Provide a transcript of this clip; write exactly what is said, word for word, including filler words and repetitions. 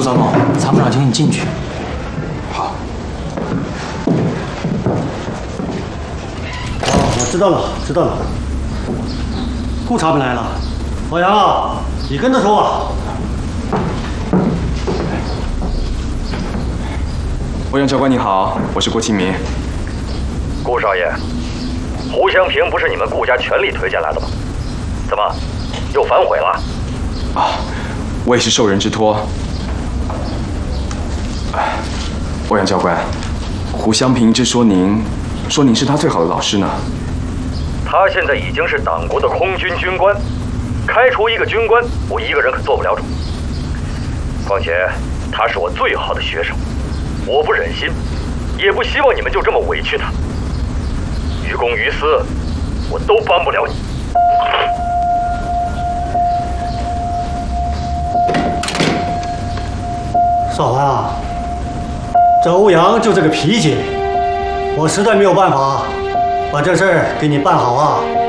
老总，参谋长请你进去。 好。 哦，我知道了，知道了。顾察们来了，老杨啊，你跟他说吧。 欧阳教官你好，我是郭清明。 顾少爷，胡湘平不是你们顾家全力推荐来的吗？怎么又反悔了？ 啊，我也是受人之托。欧阳教官，胡湘平一直说您，说您是他最好的老师呢。 他现在已经是党国的空军军官，开除一个军官，我一个人可做不了主。况且他是我最好的学生，我不忍心，也不希望你们就这么委屈他。于公于私，我都帮不了你。 少华啊，这欧阳就这个脾气，我实在没有办法把这事儿给你办好啊。